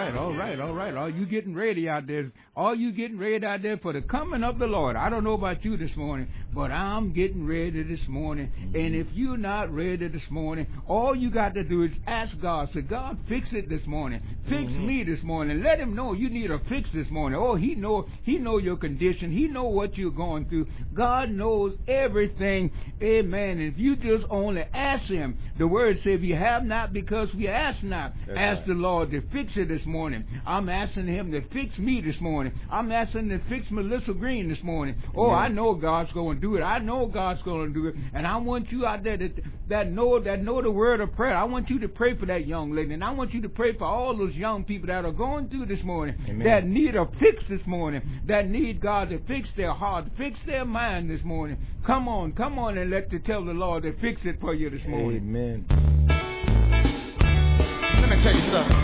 right. Are you getting ready out there? Are you getting ready out there for the coming of the Lord? I don't know about you this morning, but I'm getting ready this morning. And if you're not ready this morning, all you got to do is ask God. Say, God, fix it this morning. Fix me this morning. Let him know you need a fix this morning. Oh, he know your condition. He know what you're going through. God knows everything. Amen. And if you just only ask him, the word says, if you have not because we ask not, ask the Lord to fix it this morning. I'm asking him to fix me this morning. I'm asking him to fix Melissa Green this morning. Oh, I know God's going to do it. I know God's going to do it. And I want you out there that know the word of prayer. I want you to pray for that young lady. And I want you to pray for all those young people that are going through this morning, that need a fix this morning, that need God to fix their heart, fix their mind this morning. Come on, and tell the Lord to fix it for you this morning. Amen. Let me tell you something.